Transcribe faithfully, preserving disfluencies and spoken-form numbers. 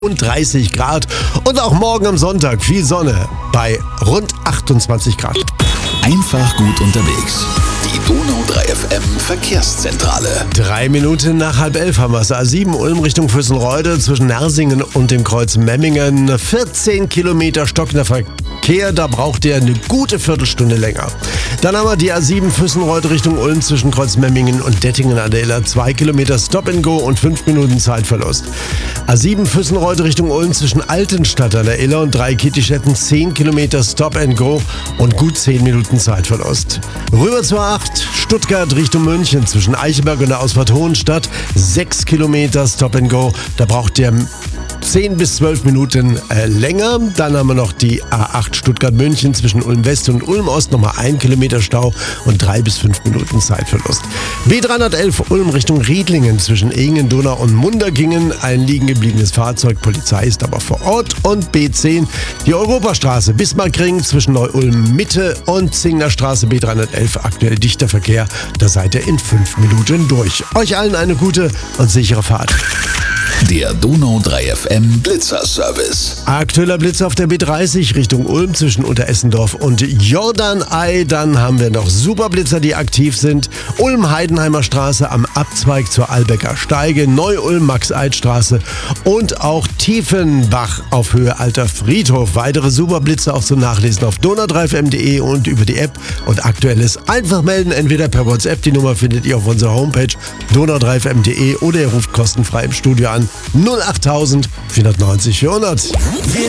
und dreißig Grad und auch morgen am Sonntag viel Sonne bei rund achtundzwanzig Grad. Einfach gut unterwegs. Die Donau drei F M Verkehrszentrale. Drei Minuten nach halb elf haben wir es. A sieben Ulm Richtung Vösenreude zwischen Nersingen und dem Kreuz Memmingen. vierzehn Kilometer stockender Verkehr, da braucht ihr eine gute Viertelstunde länger. Dann haben wir die A sieben Vösenreude Richtung Ulm zwischen Kreuz Memmingen und Dettingen an der Iller. zwei Kilometer Stop and Go und fünf Minuten Zeitverlust. A sieben Vösenreude Richtung Ulm zwischen Altenstadt an der Iller und Dreikirchstätten. zehn Kilometer Stop and Go und gut zehn Minuten Zeitverlust. Rüber zur A acht Stuttgart Richtung München zwischen Eichelberg und der Ausfahrt Hohenstadt. sechs Kilometer Stop and Go. Da braucht ihr zehn bis zwölf Minuten äh, länger. Dann haben wir noch die A acht Stuttgart-München zwischen Ulm West und Ulm Ost. Nochmal ein Kilometer Stau und drei bis fünf Minuten Zeitverlust. B dreihundertelf Ulm Richtung Riedlingen zwischen Ehingen, Donau und Mundergingen. Ein liegen gebliebenes Fahrzeug. Polizei ist aber vor Ort. Und B zehn die Europastraße Bismarckring zwischen Neu-Ulm Mitte und Zingler Straße B dreihundertelf. Aktuell dichter Verkehr. Da seid ihr in fünf Minuten durch. Euch allen eine gute und sichere Fahrt. Der Donau drei F M Blitzer-Service. Aktueller Blitz auf der B dreißig Richtung Ulm zwischen Unteressendorf und Jordanei. Dann haben wir noch Superblitzer, die aktiv sind. Ulm-Heidenheimer Straße am Abzweig zur Albecker Steige, Neu-Ulm-Max-Eid-Straße und auch Tiefenbach auf Höhe Alter Friedhof. Weitere Superblitzer auch zum Nachlesen auf donau drei f m punkt de und über die App. Und aktuelles einfach melden, entweder per WhatsApp, die Nummer findet ihr auf unserer Homepage donau drei f m punkt de oder ihr ruft kostenfrei im Studio an null achttausend vierhundertneunzig vierhundert.